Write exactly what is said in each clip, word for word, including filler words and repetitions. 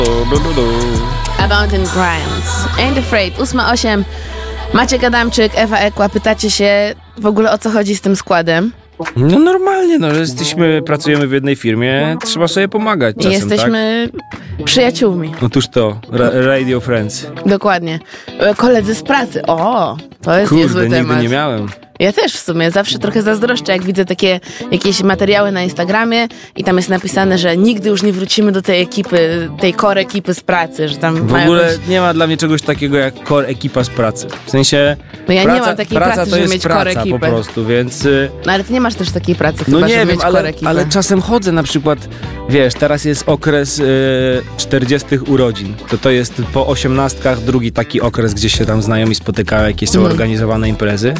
Abandoned Grimes, Ain't Afraid, ósma osiem. Maciek Adamczyk, Ewa Ekła. Pytacie się w ogóle, o co chodzi z tym składem? No normalnie, no, że jesteśmy, pracujemy w jednej firmie, trzeba sobie pomagać czasem, Jesteśmy tak? przyjaciółmi. Otóż to, ra- Radio Friends. Dokładnie. Koledzy z pracy. O, to jest Kurde, niezły nigdy temat. nie miałem. Ja też w sumie zawsze trochę zazdroszczę, jak widzę takie jakieś materiały na Instagramie i tam jest napisane, że nigdy już nie wrócimy do tej ekipy, tej core ekipy z pracy, że tam W mają ogóle jakąś... nie ma dla mnie czegoś takiego jak core ekipa z pracy. W sensie No ja praca, nie mam takiej praca pracy, to żeby jest mieć praca core ekipę. po prostu, więc... y, No ale ty nie masz też takiej pracy chyba, No nie żeby wiem, mieć core ale, ekipę. ale czasem chodzę na przykład, wiesz, teraz jest okres y, czterdziestych urodzin. To to jest po osiemnastkach drugi taki okres, gdzie się tam znajomi spotykają, jakieś są Mm. organizowane imprezy.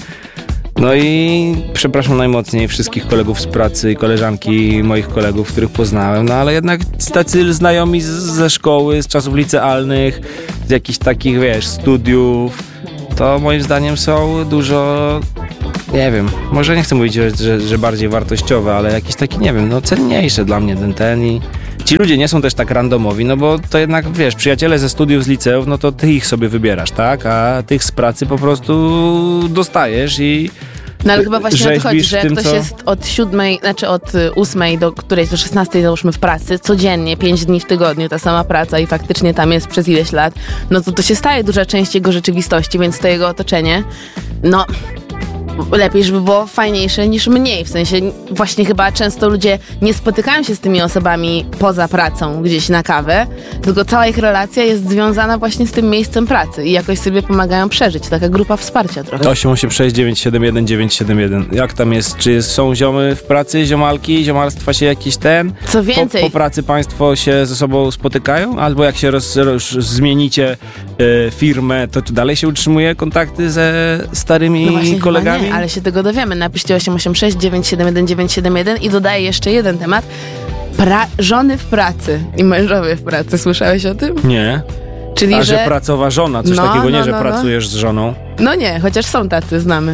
No i przepraszam najmocniej wszystkich kolegów z pracy i koleżanki moich kolegów, których poznałem, no ale jednak tacy znajomi z, ze szkoły, z czasów licealnych, z jakichś takich, wiesz, studiów, to moim zdaniem są dużo, nie wiem, może nie chcę mówić, że, że, że bardziej wartościowe, ale jakieś takie, nie wiem, no cenniejsze dla mnie ten ten i ci ludzie nie są też tak randomowi, no bo to jednak, wiesz, przyjaciele ze studiów, z liceów, no to ty ich sobie wybierasz, tak? A tych z pracy po prostu dostajesz i No ale chyba właśnie o to chodzi, rzeźbisz że jak tym, ktoś co- jest od siódmej, znaczy od y, ósmej do którejś do szesnastej załóżmy w pracy, codziennie, pięć dni w tygodniu, ta sama praca i faktycznie tam jest przez ileś lat, no to to się staje duża część jego rzeczywistości, więc to jego otoczenie, no... lepiej, żeby było fajniejsze niż mniej. W sensie właśnie chyba często ludzie nie spotykają się z tymi osobami poza pracą gdzieś na kawę, tylko cała ich relacja jest związana właśnie z tym miejscem pracy i jakoś sobie pomagają przeżyć. Taka grupa wsparcia trochę. osiem osiem sześć dziewięć siedem jeden dziewięć siedem jeden. Jak tam jest? Czy jest, są ziomy w pracy, ziomalki, ziomalstwa się jakiś ten? Co więcej... Po, po pracy państwo się ze sobą spotykają? Albo jak się roz, roz, zmienicie e, firmę, to czy dalej się utrzymuje kontakty ze starymi No właśnie, kolegami? chyba nie, ale się tego dowiemy. Napiszcie osiem osiem sześć dziewięć siedem jeden dziewięć siedem jeden i dodaję jeszcze jeden temat. Pra- żony w pracy i mężowie w pracy. Słyszałeś o tym? Nie. Czyli, A że... że pracowa żona, coś No, takiego, nie, no, że no, no. pracujesz z żoną. No nie, chociaż są tacy, znamy.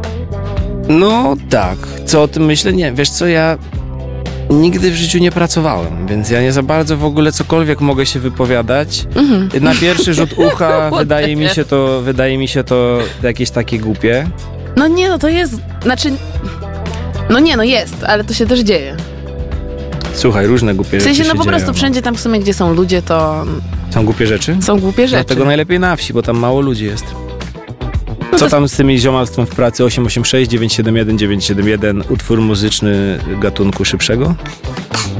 No tak. Co o tym myślę? Nie, wiesz co, ja nigdy w życiu nie pracowałem, więc ja nie za bardzo w ogóle cokolwiek mogę się wypowiadać. Mhm. Na pierwszy rzut ucha wydaje mi się to, wydaje mi się to jakieś takie głupie. No nie, no to jest, znaczy, no nie, no jest, ale to się też dzieje. Słuchaj, różne głupie W sensie, rzeczy no się po prostu dzieją. wszędzie tam w sumie, gdzie są ludzie, to Są głupie rzeczy? są głupie rzeczy. Dlatego najlepiej na wsi, bo tam mało ludzi jest. No Co to- tam z tymi ziomalstwem w pracy? osiem osiem sześć dziewięć siedem jeden dziewięć siedem jeden, utwór muzyczny gatunku szybszego?